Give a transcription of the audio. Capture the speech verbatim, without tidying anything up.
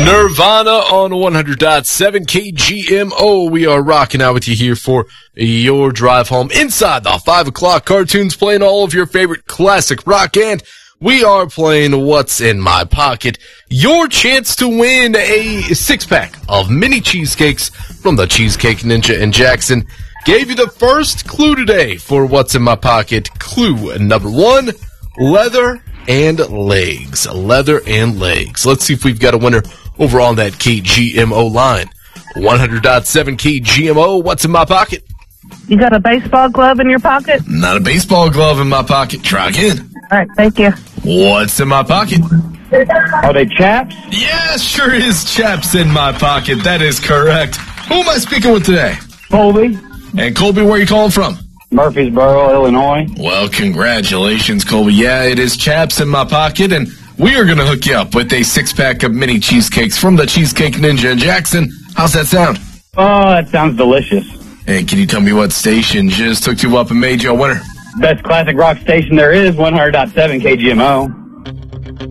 Nirvana on one hundred point seven K G M O. We are rocking out with you here for your drive home inside the five o'clock cartoons, playing all of your favorite classic rock, and we are playing What's in My Pocket. Your chance to win a six-pack of mini cheesecakes from the Cheesecake Ninja in Jackson. Gave you the first clue today for What's in My Pocket. Clue number one, leather and legs. Leather and legs. Let's see if we've got a winner over on that K G M O line. one hundred point seven K G M O, What's in My Pocket? You got a baseball glove in your pocket? Not a baseball glove in my pocket. Try again. All right, thank you. What's in my pocket? Are they chaps? Yeah, sure is chaps in my pocket. That is correct. Who am I speaking with today? Colby? And Colby, where are you calling from? Murfreesboro, Illinois. Well, congratulations, Colby. Yeah, it is chaps in my pocket, and we are going to hook you up with a six-pack of mini cheesecakes from the Cheesecake Ninja in Jackson. How's that sound? Oh, that sounds delicious. Hey, can you tell me what station just hooked you up and made you a winner? Best classic rock station there is, one hundred point seven K G M O.